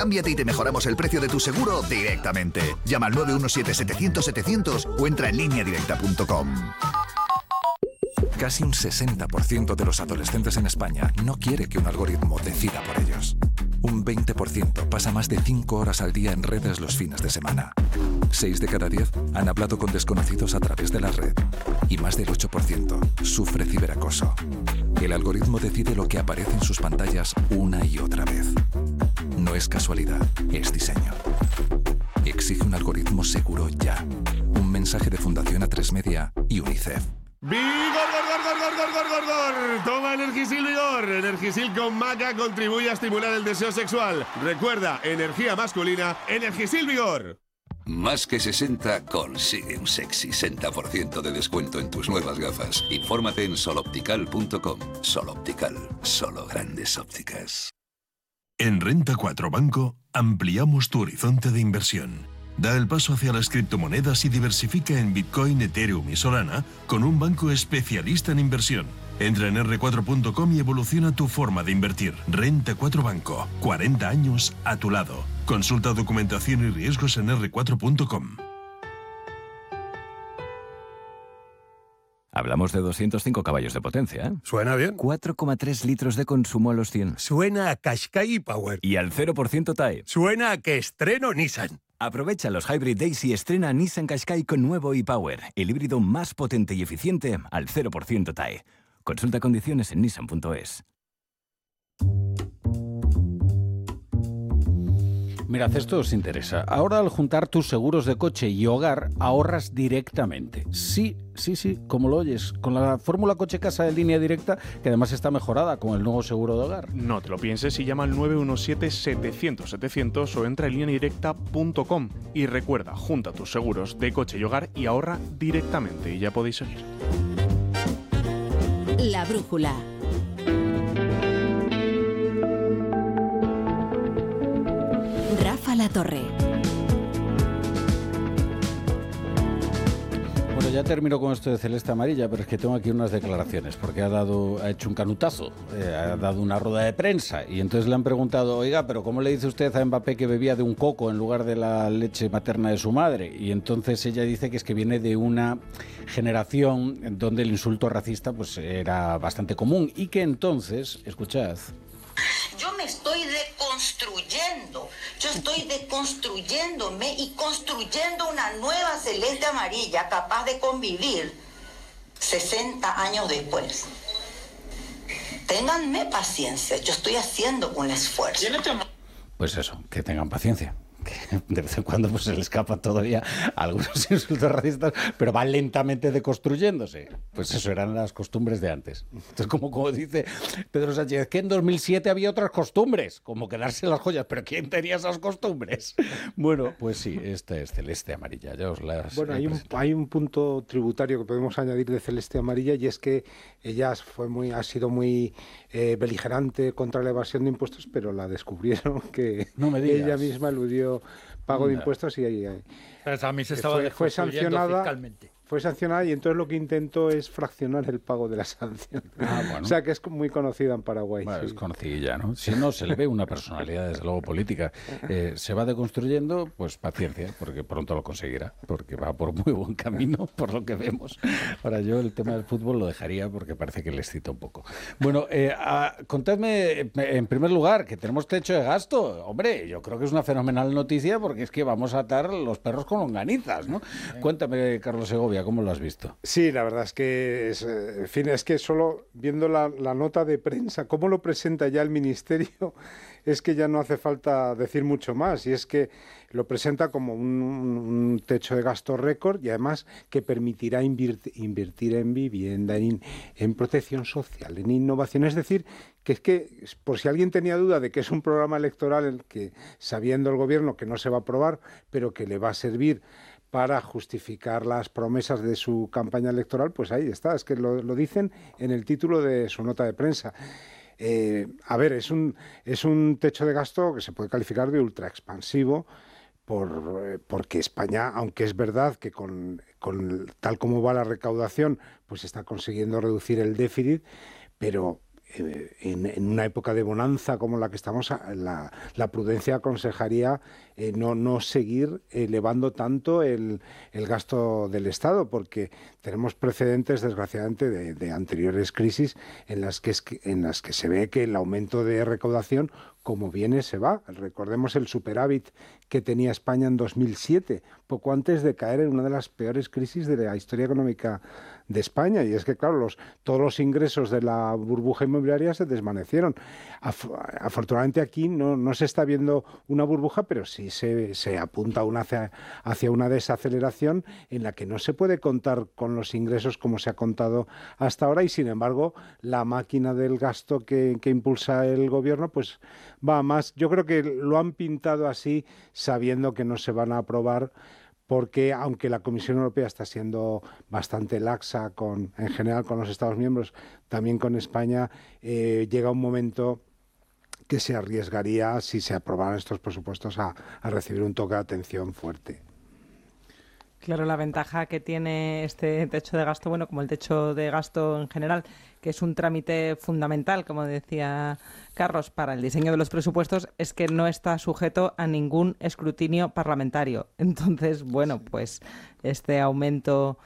cámbiate y te mejoramos el precio de tu seguro directamente. Llama al 917-700-700 o entra en lineadirecta.com. Casi un 60% de los adolescentes en España no quiere que un algoritmo decida por ellos. Un 20% pasa más de 5 horas al día en redes los fines de semana. 6 de cada 10 han hablado con desconocidos a través de la red. Y más del 8% sufre ciberacoso. El algoritmo decide lo que aparece en sus pantallas una y otra vez. No es casualidad, es diseño. Exige un algoritmo seguro ya. Un mensaje de Fundación A3 Media y UNICEF. ¡Vigor, gor! Toma Energisil Vigor. Energisil con maca contribuye a estimular el deseo sexual. Recuerda, energía masculina, Energisil Vigor. Más que 60 consigue un sexy 60% de descuento en tus nuevas gafas. Infórmate en soloptical.com. Soloptical, solo grandes ópticas. En Renta 4 Banco ampliamos tu horizonte de inversión. Da el paso hacia las criptomonedas y diversifica en Bitcoin, Ethereum y Solana con un banco especialista en inversión. Entra en r4.com y evoluciona tu forma de invertir. Renta 4 Banco, 40 años a tu lado. Consulta documentación y riesgos en r4.com. Hablamos de 205 caballos de potencia, ¿eh? Suena bien. 4,3 litros de consumo a los 100. Suena a Qashqai Power. Y al 0% TAE. Suena a que estreno Nissan. Aprovecha los Hybrid Days y estrena Nissan Qashqai con nuevo e-Power, el híbrido más potente y eficiente al 0% TAE. Consulta condiciones en nissan.es. Mirad, esto os interesa. Ahora, al juntar tus seguros de coche y hogar, ahorras directamente. Sí, como lo oyes, con la fórmula coche-casa de Línea Directa, que además está mejorada con el nuevo seguro de hogar. No te lo pienses y llama al 917-700-700 o entra en lineadirecta.com. Y recuerda, junta tus seguros de coche y hogar y ahorra directamente. Y ya podéis seguir. La brújula. Rafa La Torre. Bueno, ya termino con esto de Celeste Amarilla, pero es que tengo aquí unas declaraciones, porque ha hecho un canutazo, ha dado una rueda de prensa, y entonces le han preguntado, oiga, pero ¿cómo le dice usted a Mbappé que bebía de un coco en lugar de la leche materna de su madre? Y entonces ella dice que es que viene de una generación donde el insulto racista pues era bastante común, y que entonces, escuchad... Yo me estoy deconstruyendo, yo estoy deconstruyéndome y construyendo una nueva Celeste Amarilla capaz de convivir 60 años después. Ténganme paciencia, yo estoy haciendo un esfuerzo. Pues eso, que tengan paciencia. Que de vez en cuando pues se le escapan todavía algunos insultos racistas, pero va lentamente deconstruyéndose. Pues eso eran las costumbres de antes. Entonces, como dice Pedro Sánchez, que en 2007 había otras costumbres, como quedarse las joyas, pero ¿quién tenía esas costumbres? Bueno, pues sí, esta es Celeste Amarilla. Ya os las Bueno, hay un punto tributario que podemos añadir de Celeste Amarilla, y es que ella ha sido muy beligerante contra la evasión de impuestos, pero la descubrieron que ella misma eludió pago de impuestos y también se estaba fue sancionada fiscalmente. Fue sancionada, y entonces lo que intentó es fraccionar el pago de la sanción. Bueno. O sea que es muy conocida en Paraguay. Bueno, sí. es conocidilla, ¿no? Si no, se le ve una personalidad, desde luego, política. Se va deconstruyendo, pues paciencia, porque pronto lo conseguirá, porque va por muy buen camino, por lo que vemos. Ahora, yo el tema del fútbol lo dejaría porque parece que le excita un poco. Bueno, contadme, en primer lugar, que tenemos techo de gasto. Hombre, yo creo que es una fenomenal noticia, porque es que vamos a atar los perros con longanizas, ¿no? Cuéntame, Carlos Segovia, ¿cómo lo has visto? Sí, la verdad es que es que solo viendo la nota de prensa, cómo lo presenta ya el Ministerio, es que ya no hace falta decir mucho más, y es que lo presenta como un techo de gasto récord, y además que permitirá invertir en vivienda, en protección social, en innovación. Es decir, que es que, por si alguien tenía duda de que es un programa electoral que, sabiendo el gobierno que no se va a aprobar, pero que le va a servir para justificar las promesas de su campaña electoral, pues ahí está, es que lo dicen en el título de su nota de prensa. A ver, es un techo de gasto que se puede calificar de ultra expansivo, porque España, aunque es verdad que con tal como va la recaudación, pues está consiguiendo reducir el déficit, pero en una época de bonanza como la que estamos, la prudencia aconsejaría no seguir elevando tanto el gasto del Estado, porque tenemos precedentes, desgraciadamente, de anteriores crisis en las que se ve que el aumento de recaudación, como viene, se va. Recordemos el superávit que tenía España en 2007, poco antes de caer en una de las peores crisis de la historia económica de España. Y es que, claro, todos los ingresos de la burbuja inmobiliaria se desvanecieron. Afortunadamente aquí no se está viendo una burbuja, pero sí se apunta hacia una desaceleración en la que no se puede contar con los ingresos como se ha contado hasta ahora, y sin embargo la máquina del gasto que impulsa el gobierno pues va más. Yo creo que lo han pintado así sabiendo que no se van a aprobar, porque aunque la Comisión Europea está siendo bastante laxa en general con los Estados miembros, también con España, llega un momento que se arriesgaría, si se aprobaran estos presupuestos, a recibir un toque de atención fuerte. Claro, la ventaja que tiene este techo de gasto, bueno, como el techo de gasto en general, que es un trámite fundamental, como decía Carlos, para el diseño de los presupuestos, es que no está sujeto a ningún escrutinio parlamentario. Entonces, bueno, pues este aumento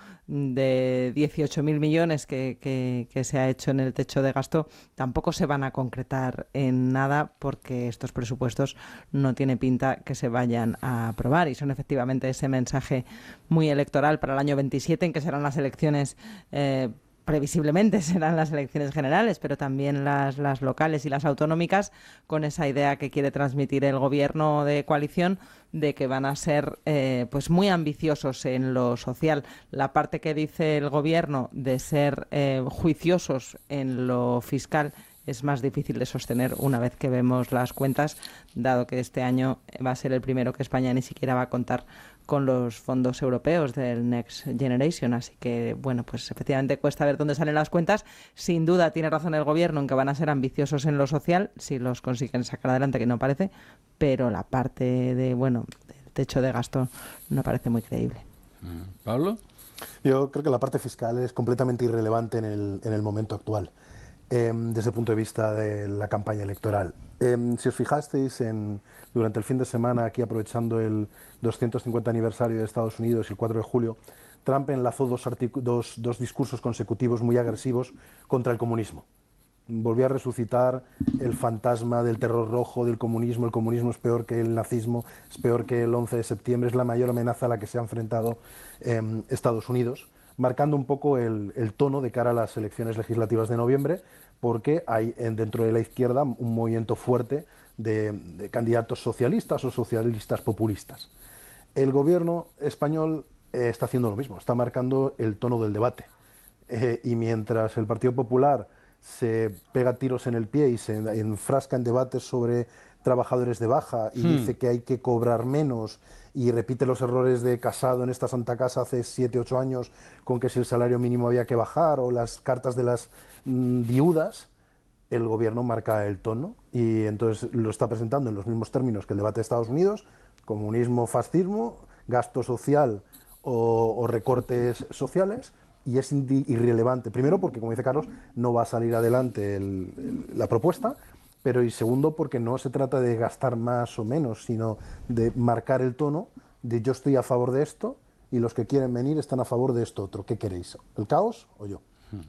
de 18.000 millones que se ha hecho en el techo de gasto tampoco se van a concretar en nada, porque estos presupuestos no tiene pinta que se vayan a aprobar, y son efectivamente ese mensaje muy electoral para el año 27, en que serán las elecciones, previsiblemente serán las elecciones generales, pero también las locales y las autonómicas, con esa idea que quiere transmitir el gobierno de coalición de que van a ser pues muy ambiciosos en lo social. La parte que dice el gobierno de ser juiciosos en lo fiscal es más difícil de sostener una vez que vemos las cuentas, dado que este año va a ser el primero que España ni siquiera va a contar con los fondos europeos del Next Generation. Así que, bueno, pues efectivamente cuesta ver dónde salen las cuentas. Sin duda tiene razón el gobierno en que van a ser ambiciosos en lo social, si los consiguen sacar adelante, que no parece, pero la parte del techo de gasto no parece muy creíble. ¿Pablo? Yo creo que la parte fiscal es completamente irrelevante en el momento actual, desde el punto de vista de la campaña electoral. Si os fijasteis, durante el fin de semana, aquí aprovechando el 250 aniversario de Estados Unidos y el 4 de julio, Trump enlazó dos discursos consecutivos muy agresivos contra el comunismo. Volvió a resucitar el fantasma del terror rojo, del comunismo. El comunismo es peor que el nazismo, es peor que el 11 de septiembre, es la mayor amenaza a la que se ha enfrentado Estados Unidos, marcando un poco el tono de cara a las elecciones legislativas de noviembre, porque hay dentro de la izquierda un movimiento fuerte de candidatos socialistas o socialistas populistas. El gobierno español está haciendo lo mismo, está marcando el tono del debate. Y mientras el Partido Popular se pega tiros en el pie y se enfrasca en debates sobre trabajadores de baja y dice que hay que cobrar menos, y repite los errores de Casado en esta Santa Casa hace 7-8 años, con que si el salario mínimo había que bajar, o las cartas de las viudas, el gobierno marca el tono y entonces lo está presentando en los mismos términos que el debate de Estados Unidos: comunismo, fascismo, gasto social o recortes sociales. Y es irrelevante, primero porque, como dice Carlos, no va a salir adelante la propuesta, pero y segundo porque no se trata de gastar más o menos, sino de marcar el tono de yo estoy a favor de esto y los que quieren venir están a favor de esto otro. ¿Qué queréis? ¿El caos o yo?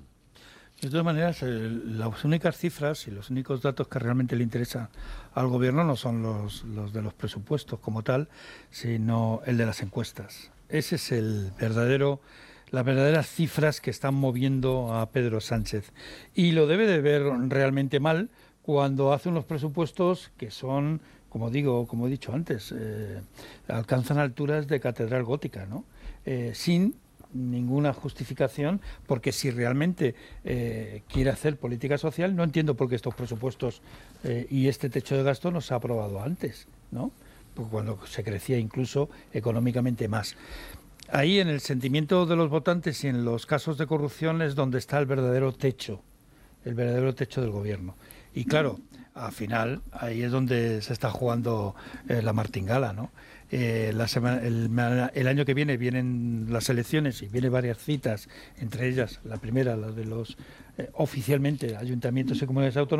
De todas maneras, las únicas cifras y los únicos datos que realmente le interesan al gobierno no son los de los presupuestos como tal, sino el de las encuestas. Ese es las verdaderas cifras que están moviendo a Pedro Sánchez. Y lo debe de ver realmente mal cuando hace unos presupuestos que son, como he dicho antes, alcanzan alturas de catedral gótica, ¿no? Sin ninguna justificación, porque si realmente quiere hacer política social, no entiendo por qué estos presupuestos y este techo de gasto no se ha aprobado antes, ¿no? Pues cuando se crecía incluso económicamente más. Ahí, en el sentimiento de los votantes y en los casos de corrupción, es donde está el verdadero techo del gobierno. Y claro, al final ahí es donde se está jugando la martingala, ¿no? El año que vienen las elecciones y vienen varias citas, entre ellas la primera, la de los oficialmente ayuntamientos y comunidades autónomas.